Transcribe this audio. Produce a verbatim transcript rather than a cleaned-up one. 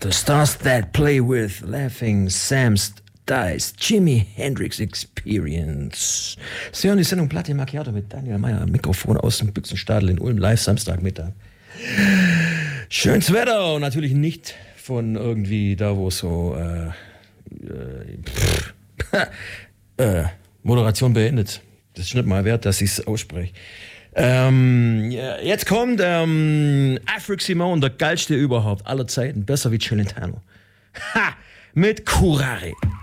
The Stars That Play With, Laughing, Sam's Dice, Jimi Hendrix Experience. Sie hören die Sendung Platte Macchiato mit Daniel Meyer, Mikrofon aus dem Büchsenstadel in Ulm, live Samstagmittag. Schönes Wetter und natürlich nicht von irgendwie da, wo so äh, äh, pff, äh, Moderation beendet. Das ist nicht mal wert, dass ich es ausspreche. Ähm, ja, jetzt kommt ähm, Afric Simone, der geilste überhaupt aller Zeiten, besser wie Celentano. Ha! Mit Curare.